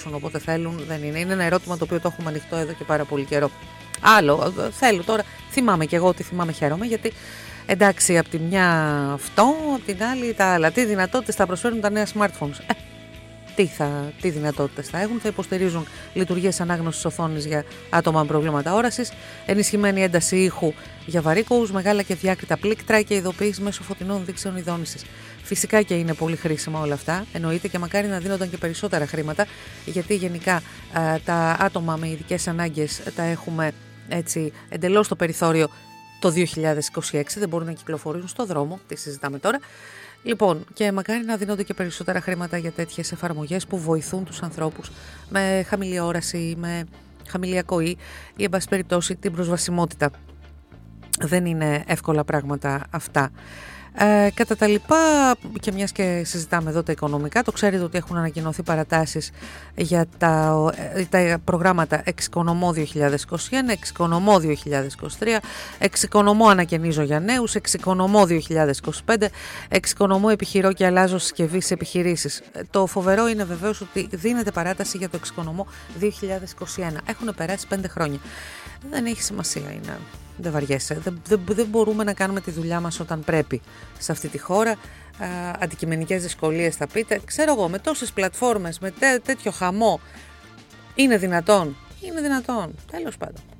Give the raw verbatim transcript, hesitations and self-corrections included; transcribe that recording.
αγοράσουν όποτε θέλουν. Δεν είναι. Είναι ένα ερώτημα το οποίο το έχουμε ανοιχτό εδώ και πάρα πολύ καιρό. Άλλο, θέλω τώρα, θυμάμαι και εγώ ότι θυμάμαι, χαίρομαι, γιατί εντάξει, από τη μια αυτό, από την άλλη τα άλλα. Τι δυνατότητες θα προσφέρουν τα νέα smartphones? Ε, τι, θα, τι δυνατότητες θα έχουν? Θα υποστηρίζουν λειτουργίες ανάγνωσης οθόνης για άτομα με προβλήματα όρασης, ενισχυμένη ένταση ήχου για βαρύκοους, μεγάλα και διάκριτα πλήκτρα και ειδοποίηση μέσω φωτεινών δείξεων ειδώνησης. Φυσικά και είναι πολύ χρήσιμα όλα αυτά, εννοείται, και μακάρι να δίνονταν και περισσότερα χρήματα, γιατί γενικά α, τα άτομα με ειδικές ανάγκες τα έχουμε έτσι εντελώς στο περιθώριο το δύο χιλιάδες είκοσι έξι, δεν μπορούν να κυκλοφορήσουν στο δρόμο, τι συζητάμε τώρα. Λοιπόν, και μακάρι να δίνονται και περισσότερα χρήματα για τέτοιες εφαρμογές που βοηθούν τους ανθρώπους με χαμηλή όραση, με χαμηλή ακοή ή εν πάση περιπτώσει την προσβασιμότητα. Δεν είναι εύκολα πράγματα αυτά. Ε, κατά τα λοιπά, και μιας και συζητάμε εδώ τα οικονομικά, το ξέρετε ότι έχουν ανακοινωθεί παρατάσεις για τα, τα προγράμματα Εξοικονομώ δύο χιλιάδες είκοσι ένα, Εξοικονομώ δύο χιλιάδες είκοσι τρία, Εξοικονομώ ανακαινίζω για νέους, Εξοικονομώ δύο χιλιάδες είκοσι πέντε, Εξοικονομώ επιχειρώ και αλλάζω συσκευή σε επιχειρήσεις. Το φοβερό είναι βεβαίως ότι δίνεται παράταση για το Εξοικονομώ δύο χιλιάδες είκοσι ένα. Έχουν περάσει πέντε χρόνια. Δεν έχει σημασία, είναι. Δεν βαριέσαι. Δεν, δεν, δεν μπορούμε να κάνουμε τη δουλειά μας όταν πρέπει σε αυτή τη χώρα. Α, αντικειμενικές δυσκολίες θα πείτε. Ξέρω εγώ, με τόσες πλατφόρμες, με τέ, τέτοιο χαμό, είναι δυνατόν? Είναι δυνατόν. Τέλος πάντων.